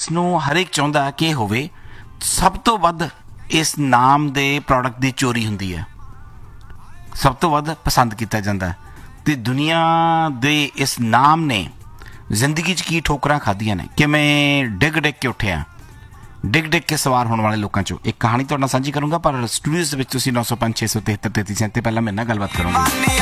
ਨੂੰ ਹਰੇਕ ਚਾਹੁੰਦਾ ਕਿ ਹੋਵੇ। ਸਭ ਤੋਂ ਵੱਧ ਇਸ ਨਾਮ ਦੇ ਪ੍ਰੋਡਕਟ ਦੀ ਚੋਰੀ ਹੁੰਦੀ ਹੈ, ਸਭ ਤੋਂ ਵੱਧ ਪਸੰਦ ਕੀਤਾ ਜਾਂਦਾ। ਅਤੇ ਦੁਨੀਆ ਦੇ ਇਸ ਨਾਮ ਨੇ ਜ਼ਿੰਦਗੀ 'ਚ ਕੀ ਠੋਕਰਾਂ ਖਾਧੀਆਂ ਨੇ, ਕਿਵੇਂ ਡਿੱਗ ਡਿੱਗ ਕੇ ਉੱਠਿਆ, ਡਿੱਗ ਡਿੱਗ ਕੇ ਸਵਾਰ ਹੋਣ ਵਾਲੇ ਲੋਕਾਂ 'ਚੋਂ ਇੱਕ ਕਹਾਣੀ ਤੁਹਾਡੇ ਨਾਲ ਸਾਂਝੀ ਕਰੂੰਗਾ। ਪਰ ਸਟੂਡੀਓਜ਼ ਦੇ ਵਿੱਚ ਤੁਸੀਂ 905 673 33 ਪਹਿਲਾਂ ਮੇਰੇ ਨਾਲ ਗੱਲਬਾਤ ਕਰੋਗੇ।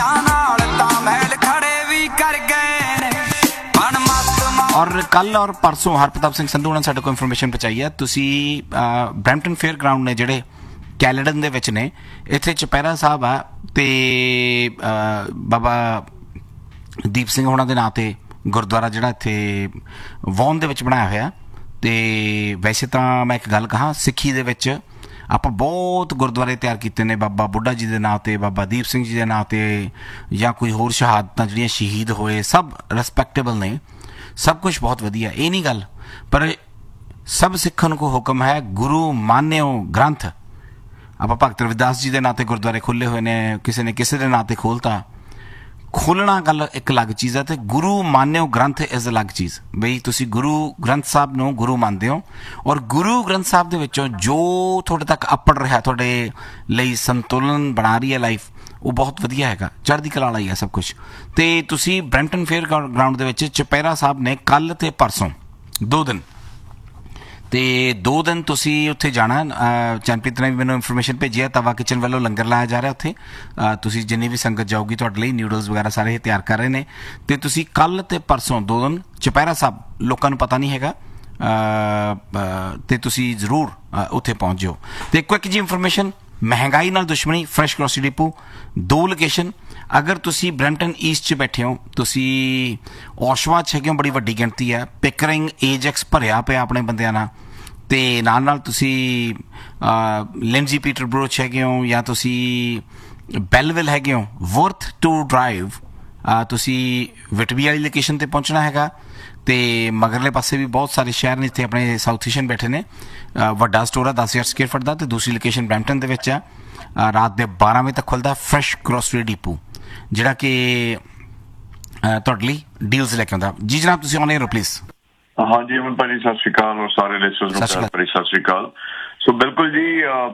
ਔਰ ਕੱਲ੍ਹ ਔਰ ਪਰਸੋਂ ਹਰਪ੍ਰਤਾਪ ਸਿੰਘ ਸੰਧੂ ਨੇ ਸਾਡੇ ਕੋਲ ਇਨਫੋਰਮੇਸ਼ਨ ਪਹੁੰਚਾਈ ਹੈ। ਤੁਸੀਂ ਬਰੈਂਪਟਨ ਫੇਅਰ ਗਰਾਊਂਡ ਨੇ ਜਿਹੜੇ ਕੈਲੇਡਨ ਦੇ ਵਿੱਚ ਨੇ, ਇੱਥੇ ਚੁਪਹਿਰਾ ਸਾਹਿਬ ਆ ਅਤੇ ਬਾਬਾ ਦੀਪ ਸਿੰਘ ਹੋਣਾ ਦੇ ਨਾਂ 'ਤੇ ਗੁਰਦੁਆਰਾ ਜਿਹੜਾ ਇੱਥੇ ਵੌਨ ਦੇ ਵਿੱਚ ਬਣਾਇਆ ਹੋਇਆ। ਅਤੇ ਵੈਸੇ ਤਾਂ ਮੈਂ ਇੱਕ ਗੱਲ ਕਹਾਂ, ਸਿੱਖੀ ਦੇ ਵਿੱਚ ਆਪਾਂ ਬਹੁਤ ਗੁਰਦੁਆਰੇ ਤਿਆਰ ਕੀਤੇ ਨੇ ਬਾਬਾ ਬੁੱਢਾ ਜੀ ਦੇ ਨਾਂ 'ਤੇ, ਬਾਬਾ ਦੀਪ ਸਿੰਘ ਜੀ ਦੇ ਨਾਂ 'ਤੇ, ਜਾਂ ਕੋਈ ਹੋਰ ਸ਼ਹਾਦਤਾਂ ਜਿਹੜੀਆਂ ਸ਼ਹੀਦ ਹੋਏ, ਸਭ ਰਿਸਪੈਕਟੇਬਲ ਨੇ, ਸਭ ਕੁਛ ਬਹੁਤ ਵਧੀਆ, ਇਹ ਨਹੀਂ ਗੱਲ। ਪਰ ਸਭ ਸਿੱਖਣ ਕੋ ਹੁਕਮ ਹੈ ਗੁਰੂ ਮਾਨਿਓ ਗ੍ਰੰਥ। ਆਪਾਂ ਭਗਤ ਰਵਿਦਾਸ ਜੀ ਦੇ ਨਾਂ 'ਤੇ ਗੁਰਦੁਆਰੇ ਖੁੱਲ੍ਹੇ ਹੋਏ ਨੇ, ਕਿਸੇ ਨੇ ਕਿਸੇ ਦੇ ਨਾਂ 'ਤੇ ਖੋਲ੍ਹਤਾ। ਖੋਲ੍ਹਣਾ ਗੱਲ ਇੱਕ ਅਲੱਗ ਚੀਜ਼ ਹੈ ਅਤੇ ਗੁਰੂ ਮਾਨਿਓ ਗ੍ਰੰਥ ਇਜ਼ ਅਲੱਗ ਚੀਜ਼। ਬਈ ਤੁਸੀਂ ਗੁਰੂ ਗ੍ਰੰਥ ਸਾਹਿਬ ਨੂੰ ਗੁਰੂ ਮੰਨਦੇ ਹੋ, ਔਰ ਗੁਰੂ ਗ੍ਰੰਥ ਸਾਹਿਬ ਦੇ ਵਿੱਚੋਂ ਜੋ ਤੁਹਾਡੇ ਤੱਕ ਅੱਪੜ ਰਿਹਾ, ਤੁਹਾਡੇ ਲਈ ਸੰਤੁਲਨ ਬਣਾ ਰਹੀ ਹੈ ਲਾਈਫ, ਉਹ ਬਹੁਤ ਵਧੀਆ ਹੈਗਾ, ਚੜ੍ਹਦੀ ਕਲਾ ਵਾਲਾ ਹੀ ਹੈ ਸਭ ਕੁਛ। ਅਤੇ ਤੁਸੀਂ ਬਰੈਂਪਟਨ ਫੇਅਰ ਗਰਾਊਂਡ ਦੇ ਵਿੱਚ ਚੁਪਹਿਰਾ ਸਾਹਿਬ ਨੇ ਕੱਲ੍ਹ ਅਤੇ ਪਰਸੋਂ 2 ਦਿਨ, ਅਤੇ 2 ਦਿਨ ਤੁਸੀਂ ਉੱਥੇ ਜਾਣਾ। ਚੰਨਪ੍ਰੀਤ ਨੇ ਵੀ ਮੈਨੂੰ ਇਨਫੋਰਮੇਸ਼ਨ ਭੇਜੀ ਹੈ, ਤਵਾ ਕਿਚਨ ਵੱਲੋਂ ਲੰਗਰ ਲਾਇਆ ਜਾ ਰਿਹਾ ਉੱਥੇ। ਤੁਸੀਂ ਜਿੰਨੀ ਵੀ ਸੰਗਤ ਜਾਊਗੀ ਤੁਹਾਡੇ ਲਈ ਨਿਊਡਲਸ ਵਗੈਰਾ ਸਾਰੇ ਇਹ ਤਿਆਰ ਕਰ ਰਹੇ ਨੇ। ਅਤੇ ਤੁਸੀਂ ਕੱਲ੍ਹ ਅਤੇ ਪਰਸੋਂ 2 ਦਿਨ ਚੁਪਹਿਰਾ ਸਾਹਿਬ, ਲੋਕਾਂ ਨੂੰ ਪਤਾ ਨਹੀਂ ਹੈਗਾ, ਅਤੇ ਤੁਸੀਂ ਜ਼ਰੂਰ ਉੱਥੇ ਪਹੁੰਚ ਜਾਓ। ਅਤੇ ਕੁਇੱਕ ਜੀ ਇਨਫੋਰਮੇਸ਼ਨ, ਮਹਿੰਗਾਈ ਨਾਲ ਦੁਸ਼ਮਣੀ, ਫਰੈਸ਼ ਗਰੋਸਰੀ ਡਿਪੂ, 2 ਲੋਕੇਸ਼ਨ। ਅਗਰ ਤੁਸੀਂ ਬਰੈਂਪਟਨ ਈਸਟ 'ਚ ਬੈਠੇ ਹੋ, ਤੁਸੀਂ ਔਸ਼ਵਾ 'ਚ ਹੈਗੇ ਹੋ, ਬੜੀ ਵੱਡੀ ਗਿਣਤੀ ਹੈ। ਪਿਕਰਿੰਗ ਏਜੈਕਸ ਭਰਿਆ ਪਿਆ ਆਪਣੇ ਬੰਦਿਆਂ ਨਾਲ, ਅਤੇ ਨਾਲ ਨਾਲ ਤੁਸੀਂ ਲਿੰਡਜ਼ੀ ਪੀਟਰਬਰੋ 'ਚ ਹੈਗੇ ਹੋ, ਜਾਂ ਤੁਸੀਂ ਬੈਲਵਿਲ ਹੈਗੇ ਹੋ, ਵਰਥ ਟੂ ਡਰਾਈਵ, ਤੁਸੀਂ ਵਿਟਬੀ ਵਾਲੀ ਲੋਕੇਸ਼ਨ 'ਤੇ ਪਹੁੰਚਣਾ ਹੈਗਾ। ਅਤੇ ਮਗਰਲੇ ਪਾਸੇ ਵੀ ਬਹੁਤ ਸਾਰੇ ਸ਼ਹਿਰ ਨੇ, ਇੱਥੇ ਆਪਣੇ ਸਾਊਥ ਏਸ਼ੀਅਨ ਬੈਠੇ ਨੇ। ਵੱਡਾ ਸਟੋਰ ਆ 10,000 ਸਕੁਅਰ ਫੁੱਟ ਦਾ, ਅਤੇ ਦੂਸਰੀ ਲੋਕੇਸ਼ਨ ਬਰੈਂਪਟਨ ਦੇ ਵਿੱਚ ਆ। ਰਾਤ ਦੇ 12 ਵਜੇ ਤੱਕ ਖੁੱਲ੍ਹਦਾ ਫਰੈਸ਼ ਗਰੋਸਰੀ ਡਿਪੂ, ਜਿਹੜਾ ਕਿ ਤੁਹਾਡੇ ਲਈ ਡੀਲਸ ਲੈ ਕੇ ਆਉਂਦਾ। ਜੀ ਜਨਾਬ, ਤੁਸੀਂ ਆਨ ਏਅਰ ਹੋ ਪਲੀਜ਼। ਹਾਂਜੀ ਅਮਨ ਭਾਜੀ, ਸਤਿ ਸ਼੍ਰੀ ਅਕਾਲ, ਔਰ ਸਾਰੇ ਲਿਸਨਰਸ ਨੂੰ ਪਿਆਰ ਭਰੀ ਸਤਿ ਸ਼੍ਰੀ ਅਕਾਲ। ਸੋ ਬਿਲਕੁਲ ਜੀ,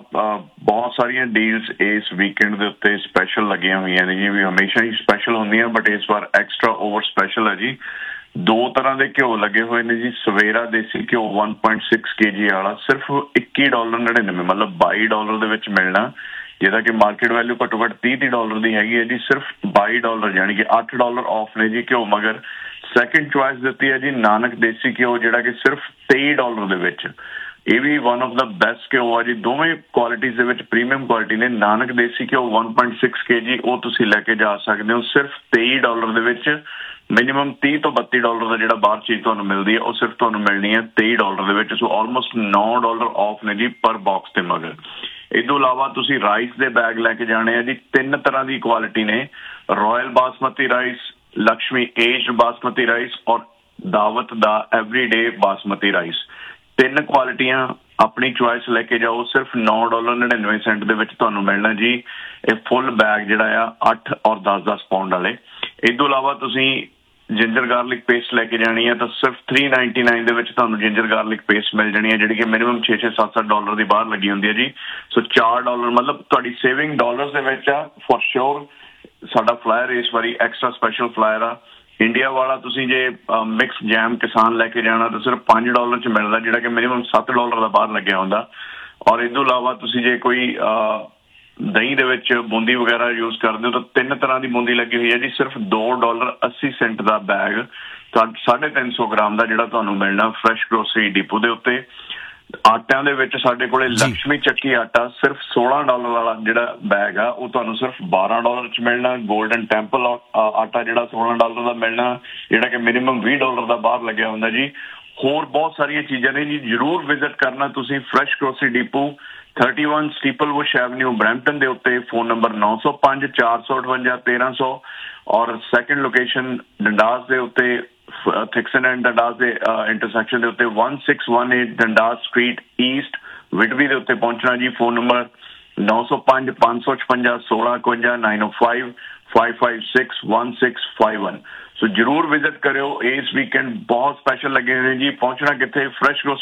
ਬਹੁਤ ਸਾਰੀਆਂ ਡੀਲਸ ਇਸ ਵੀਕਐਂਡ ਦੇ ਉੱਤੇ ਸਪੈਸ਼ਲ ਲੱਗੀਆਂ ਹੋਈਆਂ ਨੇ ਜੀ, ਵੀ ਹਮੇਸ਼ਾ ਹੀ ਸਪੈਸ਼ਲ ਹੁੰਦੀਆਂ, ਬਟ ਇਸ ਵਾਰ ਐਕਸਟਰਾ ਓਵਰ ਸਪੈਸ਼ਲ ਹੈ ਜੀ। 2 ਤਰ੍ਹਾਂ ਦੇ ਘਿਓ ਲੱਗੇ ਹੋਏ ਨੇ ਜੀ। ਸਵੇਰਾ ਦੇਸੀ ਘਿਓ 1.6 kg ਵਾਲਾ ਸਿਰਫ $21.99, ਮਤਲਬ $22 ਦੇ ਵਿੱਚ ਮਿਲਣਾ, ਜਿਹਦਾ ਕਿ ਮਾਰਕੀਟ ਵੈਲਿਊ ਘੱਟੋ ਘੱਟ $30 ਦੀ ਹੈਗੀ ਹੈ ਜੀ। ਸਿਰਫ $22, ਯਾਨੀ ਕਿ $8 ਆਫ ਨੇ ਜੀ ਘਿਓ। ਮਗਰ ਸੈਕਿੰਡ ਚੁਆਇਸ ਦਿੱਤੀ ਹੈ ਜੀ ਨਾਨਕ ਦੇਸੀ ਘਿਓ, ਜਿਹੜਾ ਕਿ ਸਿਰਫ $23 ਦੇ ਵਿੱਚ। ਇਹ ਵੀ ਵਨ ਆਫ ਦਾ ਬੈਸਟ ਘਿਓ ਆ ਜੀ, ਦੋਵੇਂ ਕੁਆਲਿਟੀਜ਼ ਦੇ ਵਿੱਚ ਪ੍ਰੀਮੀਅਮ ਕੁਆਲਿਟੀ ਨੇ। ਨਾਨਕ ਦੇਸੀ ਘਿਓ 1.6 kg, ਉਹ ਤੁਸੀਂ ਲੈ ਕੇ ਜਾ ਸਕਦੇ ਹੋ ਸਿਰਫ $23 ਦੇ ਵਿੱਚ। ਮਿਨੀਮਮ $30 ਤੋਂ $32 ਦਾ ਜਿਹੜਾ ਬਾਹਰ ਚੀਜ਼ ਤੁਹਾਨੂੰ ਮਿਲਦੀ ਹੈ, ਉਹ ਸਿਰਫ ਤੁਹਾਨੂੰ ਮਿਲਣੀ ਹੈ $23 ਦੇ ਵਿੱਚ। ਸੋ ਆਲਮੋਸਟ $9 ਆਫ ਨੇ ਜੀ ਪਰ ਬਾਕਸ ਤੇ। ਮਗਰ ਇਹ ਤੋਂ ਇਲਾਵਾ ਤੁਸੀਂ ਰਾਈਸ ਦੇ ਬੈਗ ਲੈ ਕੇ ਜਾਣੇ ਆ ਜੀ। 3 ਤਰ੍ਹਾਂ ਦੀ ਕੁਆਲਿਟੀ ਨੇ, royal basmati rice, Lakshmi aged basmati rice, ਔਰ ਦਾਵਤ ਦਾ ਐਵਰੀਡੇ ਬਾਸਮਤੀ ਰਾਈਸ। 3 ਕੁਆਲਿਟੀਆਂ, ਆਪਣੀ ਚੁਆਇਸ ਲੈ ਕੇ ਜਾਓ। ਸਿਰਫ $9.99 ਦੇ ਵਿੱਚ ਤੁਹਾਨੂੰ ਮਿਲਣਾ ਜੀ ਇਹ ਫੁੱਲ ਬੈਗ ਜਿਹੜਾ ਆ 8 ਔਰ 10-10 ਪਾਉਂਡ ਵਾਲੇ। ਇਹ ਤੋਂ ਇਲਾਵਾ ਤੁਸੀਂ ਜਿੰਜਰ ਗਾਰਲਿਕ ਪੇਸਟ ਲੈ ਕੇ ਜਾਣੀ ਹੈ ਤਾਂ ਸਿਰਫ $3.99 ਦੇ ਵਿੱਚ ਤੁਹਾਨੂੰ ਜਿੰਜਰ ਗਾਰਲਿਕ ਪੇਸਟ ਮਿਲ ਜਾਣੀ ਹੈ, ਜਿਹੜੀ ਕਿ ਮਿਨੀਮਮ $6-7 ਦੀ ਬਾਹਰ ਲੱਗੀ ਹੁੰਦੀ ਹੈ ਜੀ। ਸੋ $4, ਮਤਲਬ ਤੁਹਾਡੀ ਸੇਵਿੰਗ ਡਾਲਰਸ ਦੇ ਵਿੱਚ ਆ ਫॉर ਸ਼ੋਰ। ਸਾਡਾ ਫਲਾਇਰ ਇਸ ਵਾਰੀ ਐਕਸਟਰਾ ਸਪੈਸ਼ਲ ਫਲਾਇਰ ਆ ਇੰਡੀਆ ਵਾਲਾ। ਤੁਸੀਂ ਜੇ ਮਿਕਸ ਜੈਮ ਕਿਸਾਨ ਲੈ ਕੇ ਜਾਣਾ ਤਾਂ ਸਿਰਫ $5 'ਚ ਮਿਲਦਾ, ਜਿਹੜਾ ਕਿ ਮਿਨੀਮਮ $7 ਦਾ ਬਾਹਰ ਲੱਗਿਆ ਹੁੰਦਾ। ਔਰ ਇਹ ਤੋਂ ਇਲਾਵਾ ਤੁਸੀਂ ਜੇ ਕੋਈ ਦਹੀਂ ਦੇ ਵਿੱਚ ਬੂੰਦੀ ਵਗੈਰਾ ਯੂਜ਼ ਕਰਦੇ ਹੋ ਤਾਂ 3 ਤਰ੍ਹਾਂ ਦੀ ਬੂੰਦੀ ਲੱਗੀ ਹੋਈ ਹੈ ਜੀ। ਸਿਰਫ $2.80 ਦਾ ਬੈਗ 350 ਗ੍ਰਾਮ ਦਾ ਜਿਹੜਾ ਤੁਹਾਨੂੰ ਮਿਲਣਾ ਫਰੈਸ਼ ਗਰੋਸਰੀ ਡਿਪੂ ਦੇ ਉੱਤੇ। ਆਟਿਆਂ ਦੇ ਵਿੱਚ ਸਾਡੇ ਕੋਲੇ ਲక్ష్ਮੀ ਚੱਕੀ ਆਟਾ ਸਿਰਫ $16 ਵਾਲਾ ਜਿਹੜਾ ਬੈਗ ਆ, ਉਹ ਤੁਹਾਨੂੰ ਸਿਰਫ $12 'ਚ ਮਿਲਣਾ। ਗੋਲਡਨ ਟੈਂਪਲ ਆਟਾ ਜਿਹੜਾ $16 ਦਾ ਮਿਲਣਾ, ਜਿਹੜਾ ਕਿ ਮਿਨੀਮਮ $20 ਦਾ ਬਾਹਰ ਲੱਗਿਆ ਹੁੰਦਾ ਜੀ। ਹੋਰ ਬਹੁਤ ਸਾਰੀਆਂ ਚੀਜ਼ਾਂ ਨੇ ਜੀ, ਜ਼ਰੂਰ ਵਿਜ਼ਿਟ ਕਰਨਾ ਤੁਸੀਂ fresh grocery depot 31 ਸਟੀਪਲਵੁੱਡ avenue Brampton ਦੇ ਉੱਤੇ। ਫੋਨ ਨੰਬਰ 905 458 1300, ਔਰ ਸੈਕਿੰਡ ਲੋਕੇਸ਼ਨ ਡੰਡਾਸ ਦੇ ਉੱਤੇ, ਥਿਕਸਨ ਐਂਡ ਡੰਡਾਸ ਦੇ ਇੰਟਰਸੈਕਸ਼ਨ ਦੇ ਉੱਤੇ 1618 ਡੰਡਾਸ ਸਟਰੀਟ ਈਸਟ ਵਿਟਬੀ ਦੇ ਉੱਤੇ ਪਹੁੰਚਣਾ ਜੀ। Phone number 905 556 1651 905 556 1651। ਸੋ ਜ਼ਰੂਰ ਵਿਜ਼ਿਟ ਕਰਿਓ ਇਸ ਵੀਕਐਂਡ, ਬਹੁਤ ਸਪੈਸ਼ਲ ਲੱਗੇ ਹੋਏ ਨੇ ਜੀ। ਪਹੁੰਚਣਾ ਕਿੱਥੇ? ਫਰੈਸ਼